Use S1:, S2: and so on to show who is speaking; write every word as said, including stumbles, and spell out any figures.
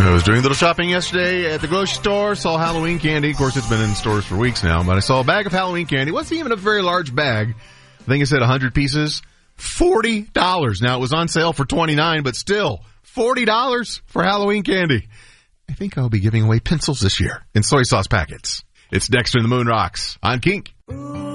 S1: I was doing a little shopping yesterday at the grocery store, saw Halloween candy. Of course, it's been in stores for weeks now, but I saw a bag of Halloween candy. It wasn't even a very large bag. I think it said one hundred pieces. forty dollars. Now, it was on sale for twenty-nine dollars, but still, forty dollars for Halloween candy. I think I'll be giving away pencils this year in soy sauce packets. It's Dexter and the Moon Rocks on Kink.